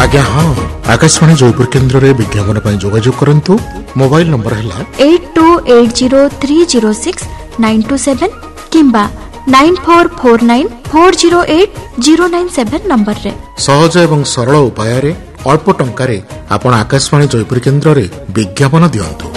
आज्ञा हाँ आकाशवाणी जयपुर केन्द्र में विज्ञापन पर जोगाजोग करंतु। मोबाइल नंबर है 8280306927 किंबा 9449408097 नंबर रे। सहज एवं सरल उपाय अल्प टंकार आपण आकाशवाणी जयपुर केन्द्र में विज्ञापन दियंतु।